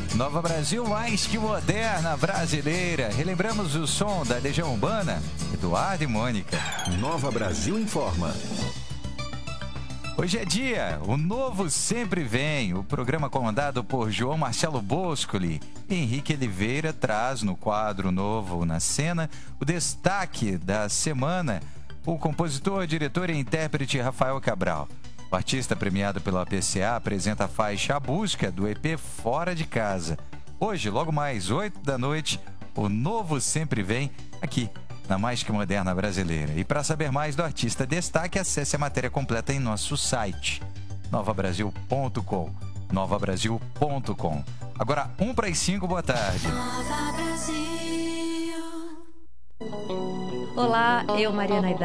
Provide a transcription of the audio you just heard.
Nova Brasil mais que moderna brasileira. Relembramos o som da Legião Urbana, Eduardo e Mônica. Nova Brasil informa. Hoje é dia, o Novo Sempre Vem, o programa comandado por João Marcelo Boscoli. Henrique Oliveira traz no quadro Novo na Cena o destaque da semana, o compositor, diretor e intérprete Rafael Cabral. O artista premiado pela APCA apresenta a faixa A Busca do EP Fora de Casa. Hoje, logo mais 8 da noite, o Novo Sempre Vem aqui na Mais Que Moderna Brasileira. E para saber mais do artista destaque, acesse a matéria completa em nosso site, novabrasil.com. novabrasil.com. Agora, 1:05, boa tarde. Olá, eu, Mariana